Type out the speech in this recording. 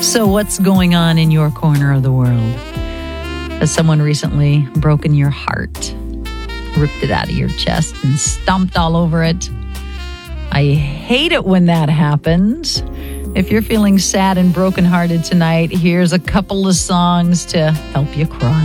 So what's going on in your corner of the world? Has someone recently broken your heart, ripped it out of your chest and stomped all over it? I hate it when that happens. If you're feeling sad and brokenhearted tonight, here's a couple of songs to help you cry.